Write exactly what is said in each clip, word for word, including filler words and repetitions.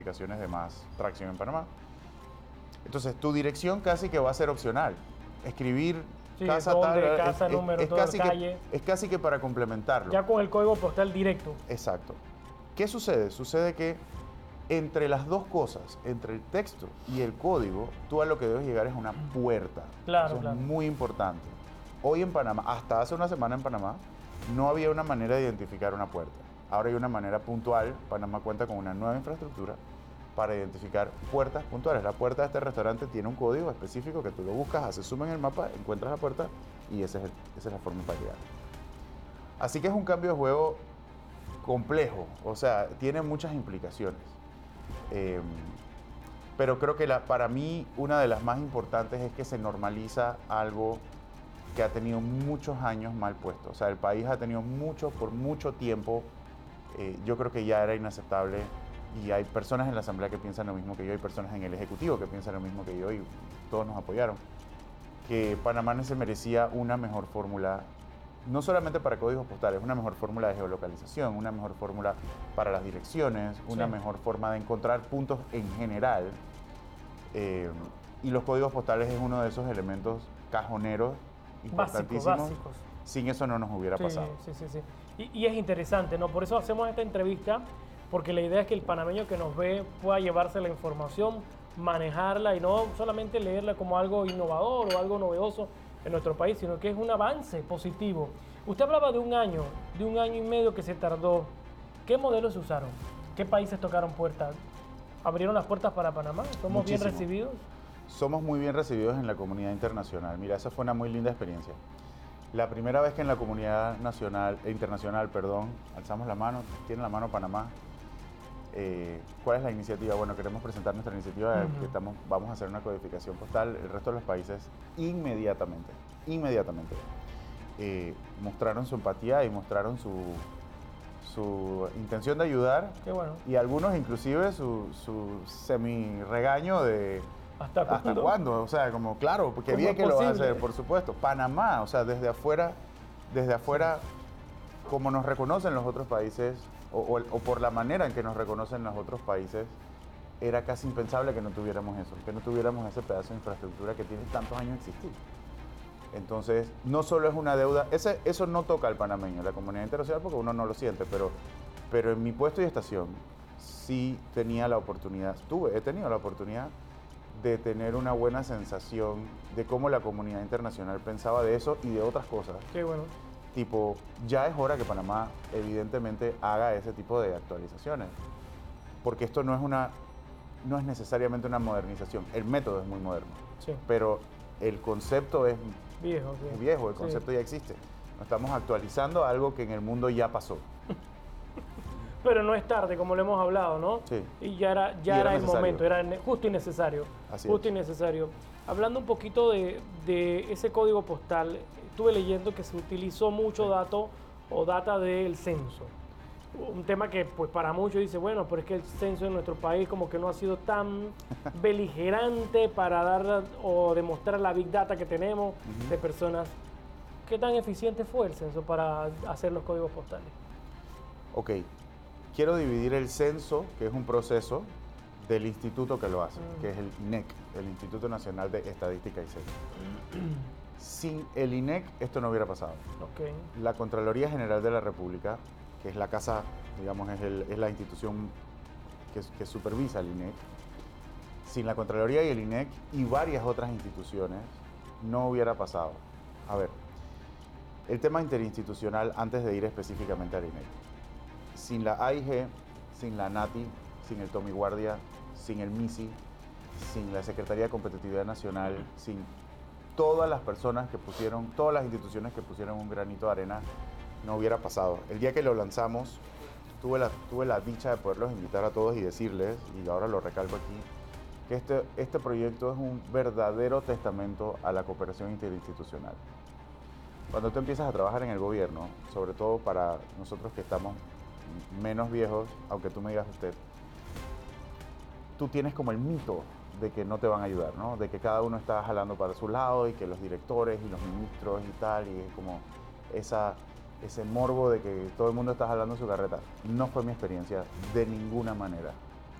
aplicaciones de más tracción en Panamá. Entonces, tu dirección casi que va a ser opcional. Escribir Sí, casa dónde, tal, casa, es, número, es, toda casi calle. que, es casi que para complementarlo. Ya con el código postal directo. Exacto. ¿Qué sucede? Sucede que entre las dos cosas, entre el texto y el código, tú a lo que debes llegar es una puerta. Claro, Eso es claro. muy importante. Hoy en Panamá, hasta hace una semana en Panamá, no había una manera de identificar una puerta. Ahora hay una manera puntual. Panamá cuenta con una nueva infraestructura para identificar puertas puntuales. La puerta de este restaurante tiene un código específico que tú lo buscas, haces zoom en el mapa, encuentras la puerta y ese es el, esa es la forma para llegar. Así que es un cambio de juego complejo, o sea, tiene muchas implicaciones. Eh, pero creo que la, para mí una de las más importantes es que se normaliza algo que ha tenido muchos años mal puesto. O sea, el país ha tenido mucho, por mucho tiempo, eh, yo creo que ya era inaceptable y hay personas en la Asamblea que piensan lo mismo que yo, hay personas en el Ejecutivo que piensan lo mismo que yo y todos nos apoyaron, que Panamá se merecía una mejor fórmula, no solamente para códigos postales, una mejor fórmula de geolocalización, una mejor fórmula para las direcciones, una sí. mejor forma de encontrar puntos en general. Eh, y los códigos postales es uno de esos elementos cajoneros importantísimos. Básicos, básicos. Sin eso no nos hubiera sí, pasado. Sí, sí, sí. Y, y es interesante, ¿no? Por eso hacemos esta entrevista, porque la idea es que el panameño que nos ve pueda llevarse la información, manejarla y no solamente leerla como algo innovador o algo novedoso en nuestro país, sino que es un avance positivo. Usted hablaba de un año, de un año y medio que se tardó. ¿Qué modelos se usaron? ¿Qué países tocaron puertas? ¿Abrieron las puertas para Panamá? ¿Somos Muchísimo. bien recibidos? Somos muy bien recibidos en la comunidad internacional. Mira, esa fue una muy linda experiencia. La primera vez que en la comunidad nacional, eh, internacional, perdón, alzamos la mano, tiene la mano Panamá. Eh, ¿Cuál es la iniciativa? Bueno, queremos presentar nuestra iniciativa, uh-huh. que estamos, vamos a hacer una codificación postal. El resto de los países inmediatamente, inmediatamente, eh, mostraron su empatía y mostraron su, su intención de ayudar. Qué bueno. Y algunos inclusive su, su semi-regaño de ¿hasta cuándo? ¿hasta cuándo? O sea, como claro, porque bien que posible? lo va a hacer, por supuesto. Panamá, o sea, desde afuera, desde afuera, como nos reconocen los otros países, O, o, o por la manera en que nos reconocen los otros países, era casi impensable que no tuviéramos eso, que no tuviéramos ese pedazo de infraestructura que tiene tantos años existir. Entonces, no solo es una deuda, ese, eso no toca al panameño, la comunidad internacional, porque uno no lo siente, pero, pero en mi puesto y estación sí tenía la oportunidad, tuve, he tenido la oportunidad de tener una buena sensación de cómo la comunidad internacional pensaba de eso y de otras cosas. Qué bueno. Tipo, ya es hora que Panamá evidentemente haga ese tipo de actualizaciones, porque esto no es una, no es necesariamente una modernización, el método es muy moderno, sí. pero el concepto es viejo, sí. viejo, el concepto sí. ya existe. No estamos actualizando algo que en el mundo ya pasó. Pero no es tarde, como lo hemos hablado, ¿no? Sí. Y ya era, ya y era, era el momento, era justo y necesario. Así justo es. y necesario. Hablando un poquito de, de ese código postal, estuve leyendo que se utilizó mucho dato o data del censo. Un tema que pues para muchos dice, bueno, pero es que el censo en nuestro país como que no ha sido tan beligerante para dar o demostrar la big data que tenemos uh-huh. de personas. ¿Qué tan eficiente fue el censo para hacer los códigos postales? Ok, quiero dividir el censo, que es un proceso, del instituto que lo hace, uh-huh. que es el I N E C, el Instituto Nacional de Estadística y Censo. Sin el I N E C esto no hubiera pasado. Okay. La Contraloría General de la República, que es la casa, digamos, es, el, es la institución que, que supervisa el I N E C, sin la Contraloría y el I N E C y varias otras instituciones, no hubiera pasado. A ver, el tema interinstitucional, antes de ir específicamente al I N E C. Sin la A I G, sin la NATI, sin el Tommy Guardia, sin el MISI, sin la Secretaría de Competitividad Nacional, sin todas las personas que pusieron, todas las instituciones que pusieron un granito de arena, no hubiera pasado. El día que lo lanzamos, tuve la, tuve la dicha de poderlos invitar a todos y decirles, y ahora lo recalco aquí, que este, este proyecto es un verdadero testamento a la cooperación interinstitucional. Cuando tú empiezas a trabajar en el gobierno, sobre todo para nosotros que estamos menos viejos, aunque tú me digas usted, tú tienes como el mito de que no te van a ayudar, ¿no? De que cada uno está jalando para su lado y que los directores y los ministros y tal, y es como esa, ese morbo de que todo el mundo está jalando su carreta. No fue mi experiencia de ninguna manera.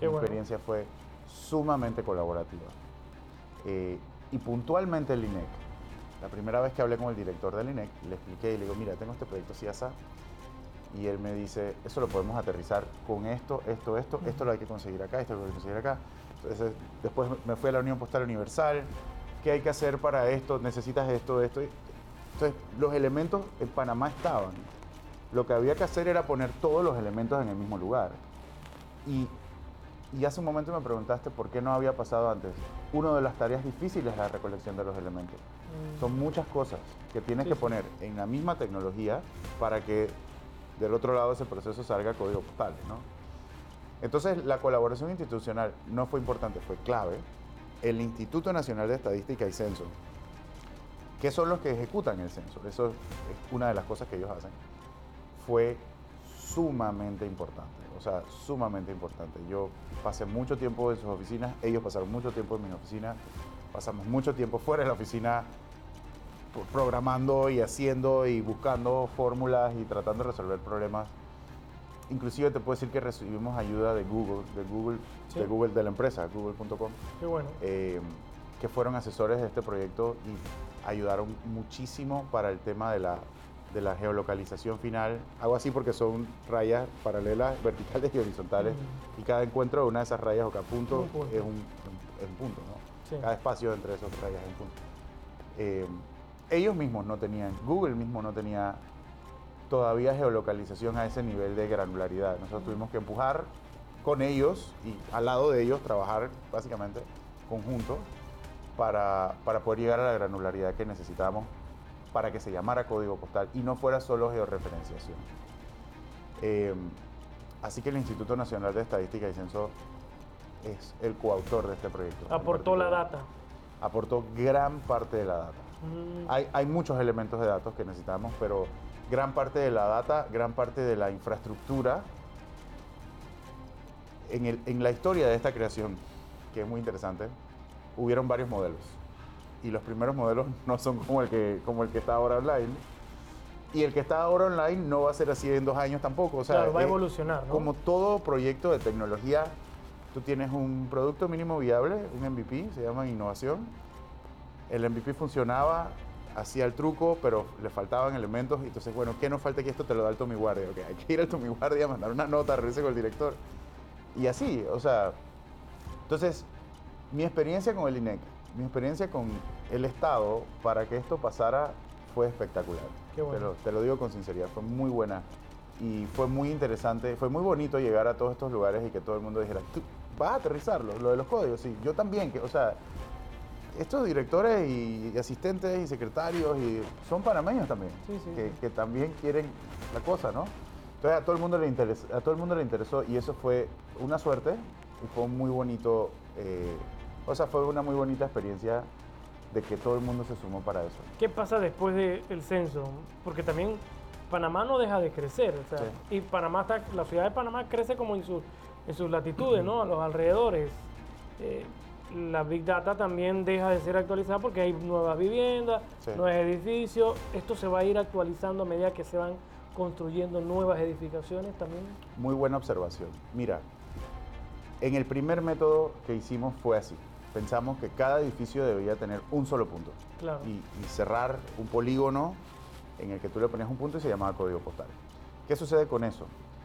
Qué Mi bueno. experiencia fue sumamente colaborativa. Eh, y puntualmente el I N E C, la primera vez que hablé con el director del I N E C, le expliqué y le digo, mira, tengo este proyecto así, así. Y él me dice, eso lo podemos aterrizar con esto, esto, esto, uh-huh. esto lo hay que conseguir acá, esto lo hay que conseguir acá. Entonces, después me fui a la Unión Postal Universal, ¿qué hay que hacer para esto? Necesitas esto, esto. Entonces, los elementos en Panamá estaban. Lo que había que hacer era poner todos los elementos en el mismo lugar. Y, y hace un momento me preguntaste por qué no había pasado antes. Una de las tareas difíciles es la recolección de los elementos. Mm. Son muchas cosas que tienes sí, que poner sí. en la misma tecnología para que del otro lado de ese proceso salga código postal, ¿no? Entonces, la colaboración institucional no fue importante, fue clave. El Instituto Nacional de Estadística y Censo, que son los que ejecutan el censo, eso es una de las cosas que ellos hacen, fue sumamente importante, o sea, sumamente importante. Yo pasé mucho tiempo en sus oficinas, ellos pasaron mucho tiempo en mi oficina, pasamos mucho tiempo fuera de la oficina programando y haciendo y buscando fórmulas y tratando de resolver problemas. Inclusive te puedo decir que recibimos ayuda de Google, de Google, sí. de Google, de la empresa, google punto com. Qué bueno. Eh, que fueron asesores de este proyecto y ayudaron muchísimo para el tema de la, de la geolocalización final. Hago así porque son rayas paralelas, verticales y horizontales, uh-huh. y cada encuentro de una de esas rayas o cada punto, un punto. es un, es un punto, ¿no? Sí. Cada espacio entre esas rayas es un punto. Eh, ellos mismos no tenían, Google mismo no tenía todavía geolocalización a ese nivel de granularidad. Nosotros tuvimos que empujar con ellos y al lado de ellos trabajar básicamente conjunto para, para poder llegar a la granularidad que necesitábamos para que se llamara código postal y no fuera solo georreferenciación. Eh, así que el Instituto Nacional de Estadística y Censo es el coautor de este proyecto. Aportó la data. Aportó gran parte de la data. Mm. Hay, hay muchos elementos de datos que necesitamos, pero gran parte de la data, gran parte de la infraestructura. En, el, en la historia de esta creación, que es muy interesante, hubieron varios modelos. Y los primeros modelos no son como el que, como el que está ahora online. Y el que está ahora online no va a ser así en dos años tampoco. O sea, claro, va a evolucionar, ¿no? Como todo proyecto de tecnología, tú tienes un producto mínimo viable, un M V P, se llama innovación. El M V P funcionaba, hacía el truco, pero le faltaban elementos. Y entonces, bueno, ¿qué nos falta aquí? Esto te lo da el Tommy Guardia. Okay, hay que ir al Tommy Guardia, mandar una nota, reírse con el director. Y así, o sea, entonces, mi experiencia con el I N E C, mi experiencia con el Estado para que esto pasara fue espectacular. Qué bueno. Te lo, te lo digo con sinceridad, fue muy buena y fue muy interesante, fue muy bonito llegar a todos estos lugares y que todo el mundo dijera, tú vas a aterrizarlo, lo de los códigos, sí, yo también, que, o sea, estos directores y asistentes y secretarios y son panameños también, sí, sí, que, sí. que también quieren la cosa, ¿no? Entonces a todo el mundo le interesó, a todo el mundo le interesó y eso fue una suerte y fue muy bonito, eh, o sea, fue una muy bonita experiencia de que todo el mundo se sumó para eso. ¿Qué pasa después del censo? Porque también Panamá no deja de crecer, o sea, sí. y Panamá está, la ciudad de Panamá crece como en, su, en sus latitudes, ¿no? A los alrededores. Eh, la Big Data también deja de ser actualizada porque hay nuevas viviendas, sí. nuevos edificios. Esto se va a ir actualizando a medida que se van construyendo nuevas edificaciones también. Muy buena observación. Mira, en el primer método que hicimos fue así. Pensamos que cada edificio debía tener un solo punto. Claro. Y, y cerrar un polígono en el que tú le ponías un punto y se llamaba código postal. ¿Qué sucede con eso?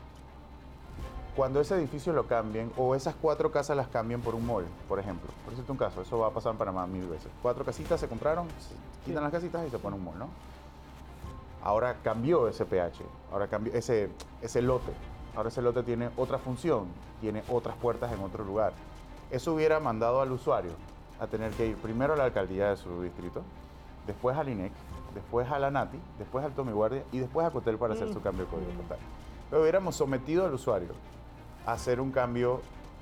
Cuando ese edificio lo cambien o esas cuatro casas las cambien por un mall, por ejemplo. Por decirte un caso, eso va a pasar en Panamá mil veces. Cuatro casitas se compraron, se quitan sí. las casitas y se pone un mall, ¿no? Ahora cambió ese P H, ahora cambió ese, ese lote. Ahora ese lote tiene otra función, tiene otras puertas en otro lugar. Eso hubiera mandado al usuario a tener que ir primero a la alcaldía de su distrito, después al I N E C, después a la NATI, después al Tommy Guardia y después a Cotel para hacer su cambio de código postal. Pero hubiéramos sometido al usuario a hacer un cambio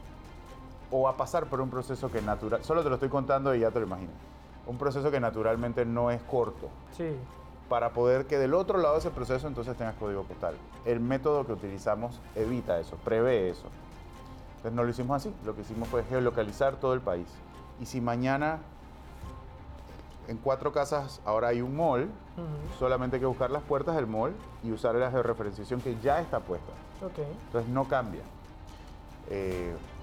o a pasar por un proceso que natural, solo te lo estoy contando y ya te lo imaginas, un proceso que naturalmente no es corto. Sí. Para poder que del otro lado de ese proceso entonces tengas código postal. El método que utilizamos evita eso, prevé eso. Entonces no lo hicimos así, lo que hicimos fue geolocalizar todo el país. Y si mañana en cuatro casas ahora hay un mall, uh-huh. solamente hay que buscar las puertas del mall y usar la georreferenciación que ya está puesta. Okay. Entonces no cambia. Eh,